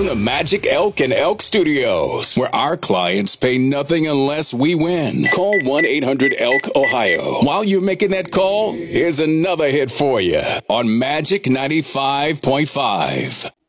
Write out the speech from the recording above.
the Magic Elk and Elk Studios, where our clients pay nothing unless we win. Call 1-800-ELK-OHIO. While you're making that call, here's another hit for you on Magic 95.5.